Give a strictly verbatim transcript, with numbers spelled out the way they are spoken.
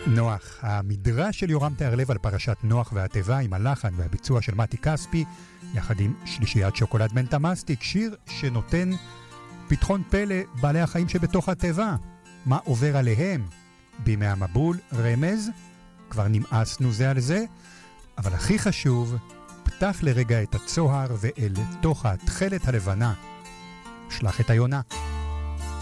נוח, המדרש של יורם תיארלב על פרשת נוח והטבע עם הלחן והביצוע של מתי כספי, יחד עם שלישיית שוקולד מנטה מסטיק, שיר שנותן פתחון פלא בעלי החיים שבתוך הטבע. מה עובר עליהם? בימי המבול, רמז, כבר נמאסנו זה על זה, אבל הכי חשוב, פתח לרגע את הצוהר ואל תוך התכלת הלבנה. שלח את היונה.